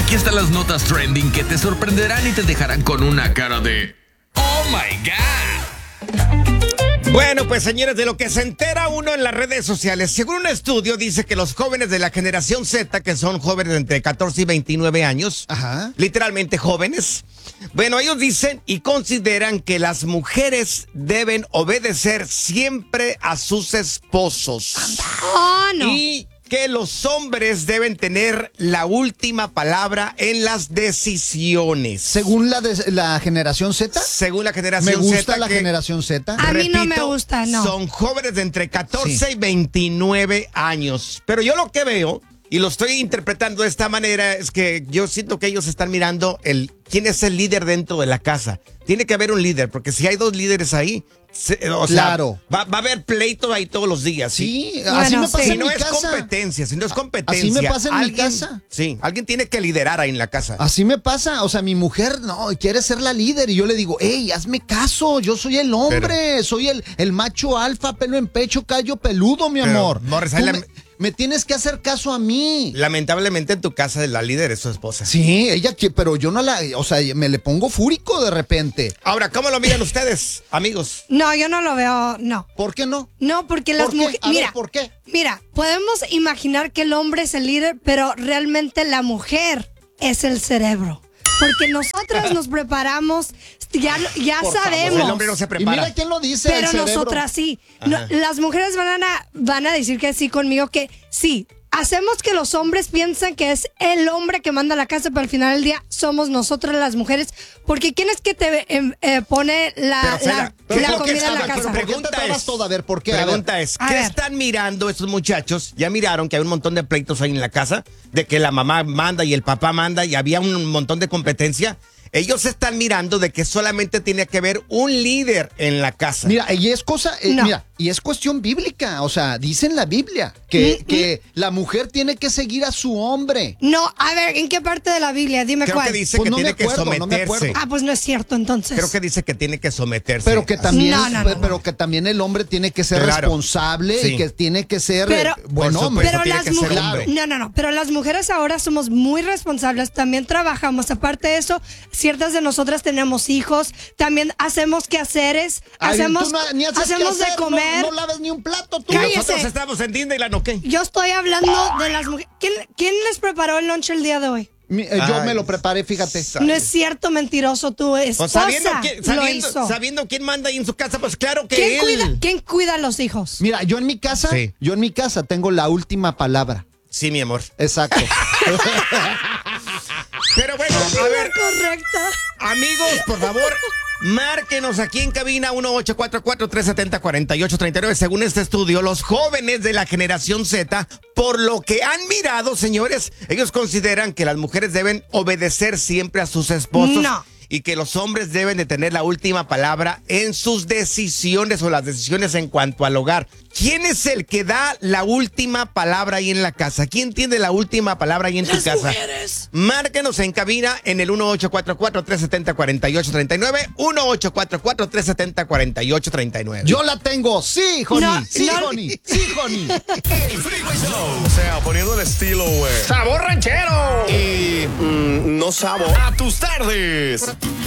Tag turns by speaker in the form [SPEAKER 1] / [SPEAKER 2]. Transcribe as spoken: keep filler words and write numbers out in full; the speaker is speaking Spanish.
[SPEAKER 1] Aquí están las notas trending que te sorprenderán y te dejarán con una cara de ¡Oh, my God!
[SPEAKER 2] Bueno, pues señores, de lo que se entera uno en las redes sociales, según un estudio dice que los jóvenes de la generación Z, que son jóvenes de entre catorce y veintinueve años,
[SPEAKER 3] Ajá.
[SPEAKER 2] literalmente jóvenes, bueno, ellos dicen y consideran que las mujeres deben obedecer siempre a sus esposos.
[SPEAKER 4] Oh, no.
[SPEAKER 2] Y que los hombres deben tener la última palabra en las decisiones.
[SPEAKER 3] Según la, de, la generación Z.
[SPEAKER 2] Según la
[SPEAKER 3] Me
[SPEAKER 2] generación
[SPEAKER 3] gusta
[SPEAKER 2] Z,
[SPEAKER 3] la
[SPEAKER 2] que,
[SPEAKER 3] generación Z.
[SPEAKER 4] A mí no me
[SPEAKER 2] repito,
[SPEAKER 4] gusta, no.
[SPEAKER 2] son jóvenes de entre catorce
[SPEAKER 3] Sí.
[SPEAKER 2] y veintinueve años. Pero yo lo que veo, y lo estoy interpretando de esta manera, es que yo siento que ellos están mirando el quién es el líder dentro de la casa. Tiene que haber un líder, porque si hay dos líderes ahí, se, o
[SPEAKER 3] Claro.
[SPEAKER 2] sea, va, va a haber pleito ahí todos los días. ¿sí?
[SPEAKER 3] Sí,
[SPEAKER 4] Bueno,
[SPEAKER 3] así me
[SPEAKER 4] sí.
[SPEAKER 3] pasa
[SPEAKER 2] Si
[SPEAKER 3] en
[SPEAKER 2] no
[SPEAKER 3] mi
[SPEAKER 2] es
[SPEAKER 3] casa.
[SPEAKER 2] competencia, si no es competencia.
[SPEAKER 3] Así me pasa en mi
[SPEAKER 2] alguien-
[SPEAKER 3] casa.
[SPEAKER 2] Sí, alguien tiene que liderar ahí en la casa.
[SPEAKER 3] Así me pasa, o sea, mi mujer no quiere ser la líder y yo le digo, hey, hazme caso, yo soy el hombre, soy el, el macho alfa, pelo en pecho, callo peludo, mi
[SPEAKER 2] Pero,
[SPEAKER 3] amor.
[SPEAKER 2] Morris,
[SPEAKER 3] Tú
[SPEAKER 2] ahí la-
[SPEAKER 3] me, me tienes que hacer caso a mí.
[SPEAKER 2] Lamentablemente en tu casa la líder es tu esposa.
[SPEAKER 3] Sí, ella quiere, pero yo no la, o sea, me le pongo fúrico de repente.
[SPEAKER 2] Ahora, ¿cómo lo miran ustedes, amigos?
[SPEAKER 4] No, yo no lo veo, no.
[SPEAKER 3] ¿Por qué no?
[SPEAKER 4] No, porque las
[SPEAKER 3] ¿Por qué?
[SPEAKER 4] mujeres.
[SPEAKER 3] A ver,
[SPEAKER 4] Mira,
[SPEAKER 3] ¿por qué?
[SPEAKER 4] mira, podemos imaginar que el hombre es el líder, pero realmente la mujer es el cerebro. Porque nosotras nos preparamos, ya, ya
[SPEAKER 3] Por favor,
[SPEAKER 4] sabemos.
[SPEAKER 2] El hombre no se
[SPEAKER 3] Y
[SPEAKER 2] prepara.
[SPEAKER 3] mira quién lo dice,
[SPEAKER 4] Pero
[SPEAKER 3] el cerebro.
[SPEAKER 4] nosotras sí. No,
[SPEAKER 2] Ajá.
[SPEAKER 4] las mujeres van a, van a decir que sí conmigo, que sí. Hacemos que los hombres piensen que es el hombre que manda la casa, pero al final del día somos nosotras las mujeres. Porque ¿quién es que te eh, eh, pone la,
[SPEAKER 2] Pero, Cela,
[SPEAKER 4] la,
[SPEAKER 2] ¿qué
[SPEAKER 4] la
[SPEAKER 2] es lo que
[SPEAKER 4] comida en la
[SPEAKER 2] está-
[SPEAKER 4] casa?
[SPEAKER 2] pero
[SPEAKER 3] ¿Por qué te
[SPEAKER 2] Pregunta
[SPEAKER 3] trabas
[SPEAKER 2] es-
[SPEAKER 3] todo? A ver, ¿por qué? A ver.
[SPEAKER 2] Pregunta es,
[SPEAKER 4] A
[SPEAKER 2] ¿qué
[SPEAKER 4] ver.
[SPEAKER 2] están mirando estos muchachos? Ya miraron que hay un montón de pleitos ahí en la casa, de que la mamá manda y el papá manda y había un montón de competencia. Ellos están mirando de que solamente tiene que haber un líder en la casa.
[SPEAKER 3] Mira, y es cosa, eh,
[SPEAKER 4] No.
[SPEAKER 3] mira, y es cuestión bíblica, o sea, dice en la Biblia que,
[SPEAKER 4] Mm,
[SPEAKER 3] que la mujer tiene que seguir a su hombre.
[SPEAKER 4] No, a ver, ¿en qué parte de la Biblia? Dime
[SPEAKER 2] Creo
[SPEAKER 4] cuál.
[SPEAKER 2] que dice
[SPEAKER 3] Pues
[SPEAKER 2] que
[SPEAKER 3] no me
[SPEAKER 2] tiene que
[SPEAKER 3] acuerdo, no me
[SPEAKER 2] someterse.
[SPEAKER 3] acuerdo.
[SPEAKER 4] Ah, pues no es cierto entonces.
[SPEAKER 2] Creo que dice que tiene que someterse.
[SPEAKER 3] Pero que también,
[SPEAKER 4] No, no, no,
[SPEAKER 3] pero
[SPEAKER 4] no.
[SPEAKER 3] que también el hombre tiene que ser
[SPEAKER 2] Claro.
[SPEAKER 3] responsable
[SPEAKER 2] Sí.
[SPEAKER 3] y que tiene que ser
[SPEAKER 4] Pero-
[SPEAKER 3] eh, buen
[SPEAKER 2] Por
[SPEAKER 3] hombre.
[SPEAKER 2] supuesto.
[SPEAKER 4] Pero
[SPEAKER 2] tiene
[SPEAKER 4] las
[SPEAKER 2] que ser
[SPEAKER 4] mujeres,
[SPEAKER 2] hombre.
[SPEAKER 4] no, no, no, pero las mujeres ahora somos muy responsables, también trabajamos, aparte de eso, ciertas de nosotras tenemos hijos, también hacemos quehaceres,
[SPEAKER 3] Ay,
[SPEAKER 4] hacemos,
[SPEAKER 3] tú no- ni haces
[SPEAKER 4] hacemos
[SPEAKER 3] qué hacer,
[SPEAKER 4] de comer.
[SPEAKER 3] No, no laves ni un plato tú.
[SPEAKER 2] Y
[SPEAKER 4] Cállese.
[SPEAKER 2] nosotros estamos en Disneyland, ¿o qué?
[SPEAKER 4] Yo estoy hablando de las mujeres. ¿Quién, quién les preparó el lunch el día de hoy?
[SPEAKER 3] Mi- eh, yo
[SPEAKER 2] Ay,
[SPEAKER 3] me lo preparé, fíjate.
[SPEAKER 2] sa-
[SPEAKER 4] No es cierto, mentiroso, tu
[SPEAKER 2] Pues
[SPEAKER 4] esposa
[SPEAKER 2] sabiendo, quién,
[SPEAKER 4] lo
[SPEAKER 2] sabiendo,
[SPEAKER 4] hizo.
[SPEAKER 2] sabiendo quién manda ahí en su casa, pues claro que
[SPEAKER 4] ¿Quién
[SPEAKER 2] él.
[SPEAKER 4] cuida, ¿Quién cuida a los hijos?
[SPEAKER 3] Mira, yo en mi casa,
[SPEAKER 2] Sí.
[SPEAKER 3] yo en mi casa tengo la última palabra.
[SPEAKER 2] Sí, mi amor.
[SPEAKER 3] Exacto.
[SPEAKER 2] Pero bueno, a ver,
[SPEAKER 4] Correcto.
[SPEAKER 2] amigos, por favor, márquenos aquí en cabina uno ocho cuatro cuatro, tres siete cero, cuatro ocho tres nueve. Según este estudio, los jóvenes de la generación Z, por lo que han mirado, señores, ellos consideran que las mujeres deben obedecer siempre a sus esposos.
[SPEAKER 4] No.
[SPEAKER 2] Y que los hombres deben de tener la última palabra en sus decisiones o las decisiones en cuanto al hogar. ¿Quién es el que da la última palabra ahí en la casa? ¿Quién tiene la última palabra ahí en tu
[SPEAKER 4] Las
[SPEAKER 2] casa?
[SPEAKER 4] mujeres.
[SPEAKER 2] Márquenos en cabina en el uno ocho cuatro cuatro, tres siete cero, cuatro ocho tres nueve, uno ocho cuatro cuatro, tres siete cero, cuatro ocho tres nueve.
[SPEAKER 3] Yo la tengo. Sí, honey.
[SPEAKER 4] No,
[SPEAKER 3] sí,
[SPEAKER 4] no.
[SPEAKER 3] honey. Sí, honey.
[SPEAKER 1] El Freeway Show.
[SPEAKER 5] O sea, poniendo el estilo, güey.
[SPEAKER 1] ¡Sabor ranchero!
[SPEAKER 5] Y mm, no sabo.
[SPEAKER 1] A tus tardes.